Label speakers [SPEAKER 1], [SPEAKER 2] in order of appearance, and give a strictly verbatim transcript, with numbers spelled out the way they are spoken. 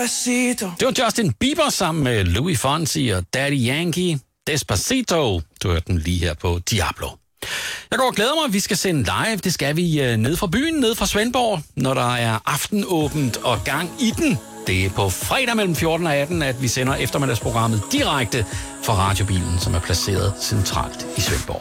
[SPEAKER 1] Despacito.
[SPEAKER 2] Det var Justin Bieber sammen med Louis Fonsi og Daddy Yankee. Despacito. Du hørte den lige her på Diablo. Jeg går og glæder mig, at vi skal sende live. Det skal vi uh, ned fra byen, ned fra Svendborg, når der er aftenåbent og gang i den. Det er på fredag mellem fjorten og atten, at vi sender eftermiddagsprogrammet direkte fra radiobilen, som er placeret centralt i Svendborg.